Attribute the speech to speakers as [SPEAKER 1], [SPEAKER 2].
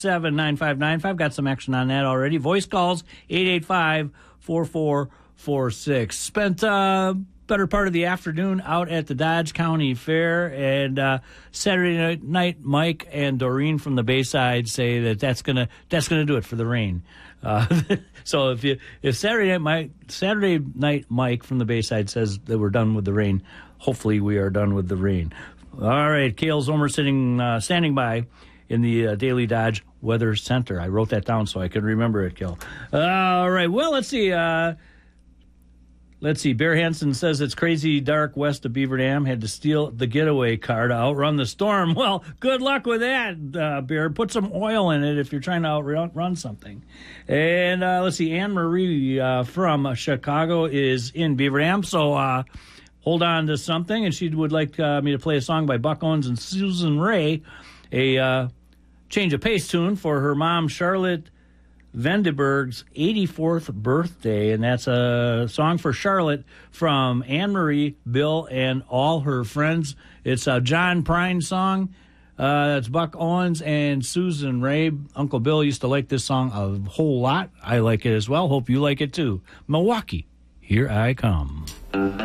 [SPEAKER 1] 9595. Got some action on that already. Voice calls 885-4446. Spent better part of the afternoon out at the Dodge County Fair, and Saturday night Mike and Doreen from the Bayside say that's gonna do it for the rain. So if Saturday night Mike from the Bayside says that we're done with the rain, hopefully we are done with the rain. All right, Cale Zomer standing by in the Daily Dodge Weather Center. I wrote that down so I could remember it, Cale. All right, well, let's see. Bear Hansen says it's crazy dark west of Beaver Dam. Had to steal the getaway car to outrun the storm. Well, good luck with that, Bear. Put some oil in it if you're trying to outrun something. And Anne Marie from Chicago is in Beaver Dam. So hold on to something. And she would like me to play a song by Buck Owens and Susan Ray, a change of pace tune for her mom, Charlotte Vandenberg's 84th birthday, and that's a song for Charlotte from Anne-Marie, Bill, and all her friends. It's a John Prine song. That's Buck Owens and Susan Ray. Uncle Bill used to like this song a whole lot. I like it as well. Hope you like it too. Milwaukee, here I come.